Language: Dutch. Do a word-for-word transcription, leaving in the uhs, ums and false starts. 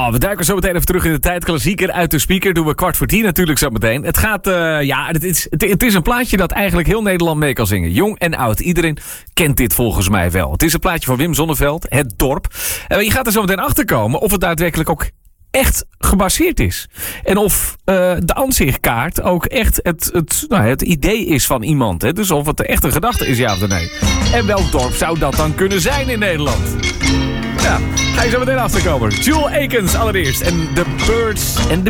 Oh, we duiken zo meteen even terug in de tijd. Klassieker uit de speaker. Doen we kwart voor tien natuurlijk zo meteen. Het gaat, uh, ja, het is, het, het is een plaatje dat eigenlijk heel Nederland mee kan zingen. Jong en oud. Iedereen kent dit volgens mij wel. Het is een plaatje van Wim Sonneveld, Het Dorp. Uh, je gaat er zo meteen achter komen of het daadwerkelijk ook echt gebaseerd is. En of uh, de aanzichtkaart ook echt het, het, nou, het idee is van iemand. Hè? Dus of het echt een gedachte is, ja of nee. En welk dorp zou dat dan kunnen zijn in Nederland? Ja, ga je zo meteen achterkomen. Jewel Akins allereerst. En The Birds and the